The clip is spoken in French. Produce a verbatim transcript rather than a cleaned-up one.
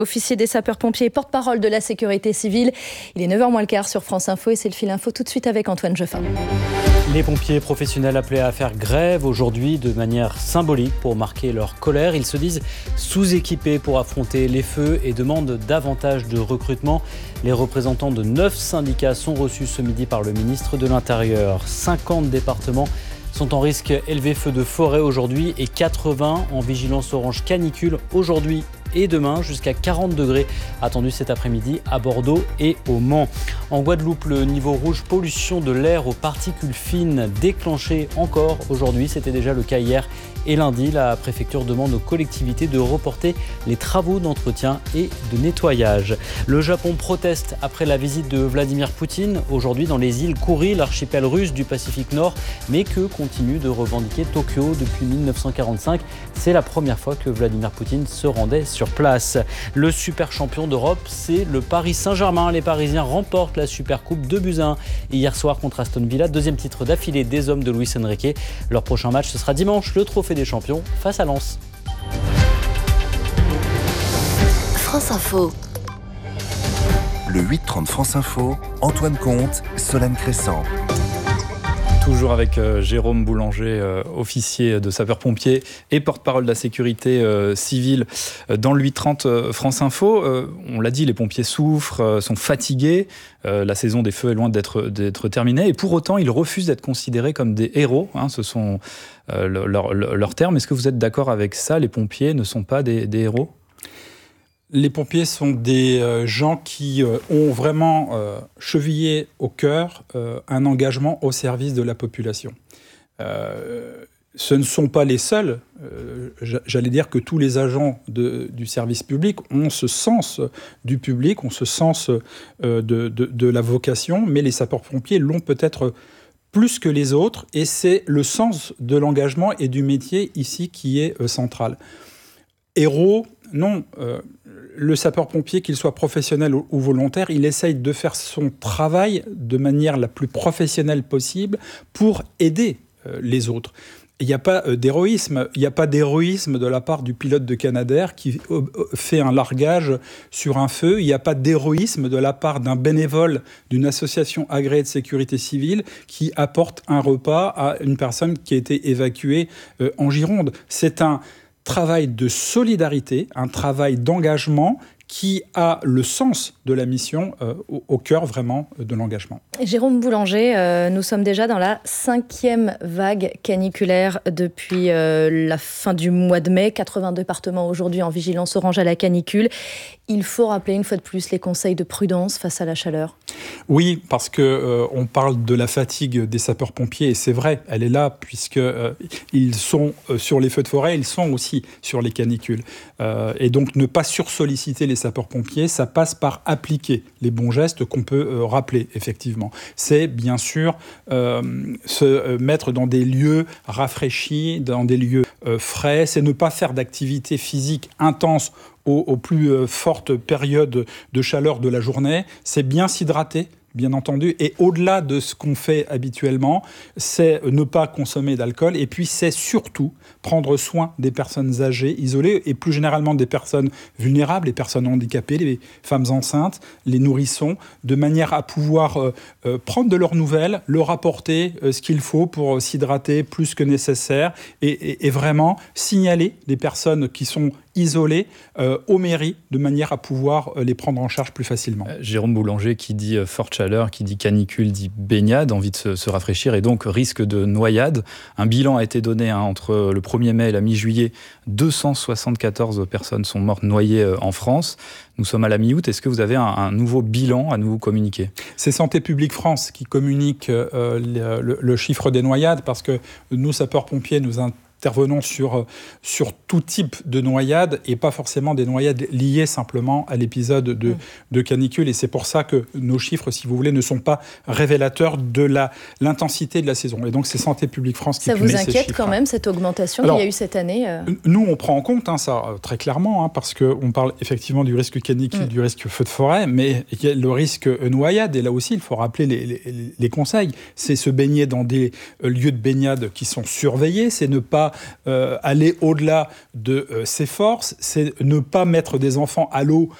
Officier des sapeurs-pompiers et porte-parole de la sécurité civile. Il est neuf heures moins le quart sur France Info et c'est le fil info tout de suite avec Antoine Geoffin. Les pompiers professionnels appelés à faire grève aujourd'hui de manière symbolique pour marquer leur colère. Ils se disent sous-équipés pour affronter les feux et demandent davantage de recrutement. Les représentants de neuf syndicats sont reçus ce midi par le ministre de l'Intérieur. cinquante départements sont en risque élevé feu de forêt aujourd'hui et quatre-vingts en vigilance orange canicule aujourd'hui et demain, jusqu'à quarante degrés attendus cet après-midi à Bordeaux et au Mans. En Guadeloupe, le niveau rouge pollution de l'air aux particules fines déclenché encore aujourd'hui. C'était déjà le cas hier et lundi. La préfecture demande aux collectivités de reporter les travaux d'entretien et de nettoyage. Le Japon proteste après la visite de Vladimir Poutine aujourd'hui dans les îles Kouri, l'archipel russe du Pacifique Nord, mais que continue de revendiquer Tokyo depuis dix-neuf cent quarante-cinq. C'est la première fois que Vladimir Poutine se rendait sur place. Le super champion d'Europe, c'est le Paris Saint-Germain. Les Parisiens remportent la Supercoupe deux buts à un hier soir contre Aston Villa. Deuxième titre d'affilée des hommes de Luis Enrique. Leur prochain match, ce sera dimanche, le Trophée des champions face à Lens. France Info. Le huit trente France Info, Antoine Comte, Solène Crescent. Toujours avec euh, Jérôme Boulanger, euh, officier de sapeurs-pompiers et porte-parole de la sécurité euh, civile euh, dans le huit trente euh, France Info. Euh, on l'a dit, les pompiers souffrent, euh, sont fatigués. Euh, la saison des feux est loin d'être, d'être terminée. Et pour autant, ils refusent d'être considérés comme des héros. Hein, ce sont euh, leurs leur, leur termes. Est-ce que vous êtes d'accord avec ça ? Les pompiers ne sont pas des, des héros ? Les pompiers sont des euh, gens qui euh, ont vraiment euh, chevillé au cœur euh, un engagement au service de la population. Euh, ce ne sont pas les seuls. Euh, j'allais dire que tous les agents de, du service public ont ce sens du public, ont ce sens euh, de, de, de la vocation, mais les sapeurs-pompiers l'ont peut-être plus que les autres, et c'est le sens de l'engagement et du métier ici qui est euh, central. Héros, non. Euh, le sapeur-pompier, qu'il soit professionnel ou volontaire, il essaye de faire son travail de manière la plus professionnelle possible pour aider euh, les autres. Il n'y a pas euh, d'héroïsme. Il n'y a pas d'héroïsme de la part du pilote de Canadair qui euh, fait un largage sur un feu. Il n'y a pas d'héroïsme de la part d'un bénévole d'une association agréée de sécurité civile qui apporte un repas à une personne qui a été évacuée euh, en Gironde. C'est un travail de solidarité, un travail d'engagement qui a le sens de la mission euh, au, au cœur vraiment de l'engagement. Jérôme Boulanger, euh, nous sommes déjà dans la cinquième vague caniculaire depuis euh, la fin du mois de mai. quatre-vingts départements aujourd'hui en vigilance orange à la canicule. Il faut rappeler une fois de plus les conseils de prudence face à la chaleur. Oui, parce que euh, on parle de la fatigue des sapeurs-pompiers et c'est vrai, elle est là puisque euh, ils sont euh, sur les feux de forêt, ils sont aussi sur les canicules. Euh, et donc ne pas sursolliciter les sapeurs-pompiers, ça passe par appliquer les bons gestes qu'on peut euh, rappeler, effectivement. C'est bien sûr euh, se euh, mettre dans des lieux rafraîchis, dans des lieux euh, frais, c'est ne pas faire d'activité physique intense aux, aux plus euh, fortes périodes de chaleur de la journée, c'est bien s'hydrater, bien entendu, et au-delà de ce qu'on fait habituellement, c'est ne pas consommer d'alcool, et puis c'est surtout prendre soin des personnes âgées, isolées, et plus généralement des personnes vulnérables, les personnes handicapées, les femmes enceintes, les nourrissons, de manière à pouvoir euh, euh, prendre de leurs nouvelles, leur apporter euh, ce qu'il faut pour euh, s'hydrater plus que nécessaire, et, et, et vraiment signaler les personnes qui sont isolées euh, aux mairies, de manière à pouvoir euh, les prendre en charge plus facilement. Euh, Jérôme Boulanger, qui dit euh, forte chaleur, qui dit canicule, dit baignade, envie de se, se rafraîchir et donc risque de noyade. Un bilan a été donné hein, entre le premier mai et la mi-juillet. deux cent soixante-quatorze personnes sont mortes noyées euh, en France. Nous sommes à la mi-août. Est-ce que vous avez un, un nouveau bilan à nous communiquer ? C'est Santé publique France qui communique euh, le, le, le chiffre des noyades parce que nous, sapeurs-pompiers, nous intervenons sur, sur tout type de noyades et pas forcément des noyades liées simplement à l'épisode de, mmh. de canicule. Et c'est pour ça que nos chiffres, si vous voulez, ne sont pas révélateurs de la, l'intensité de la saison. Et donc, c'est Santé publique France qui publie ces chiffres. Ça vous inquiète quand même, cette augmentation Alors, qu'il y a eu cette année euh... Nous, on prend en compte hein, ça très clairement, hein, parce qu'on parle effectivement du risque canicule, mmh. du risque feu de forêt, mais il y a le risque noyade. Et là aussi, il faut rappeler les, les, les conseils. C'est se baigner dans des lieux de baignade qui sont surveillés, c'est ne pas doit euh, aller au-delà de euh, ses forces, c'est ne pas mettre des enfants à l'eau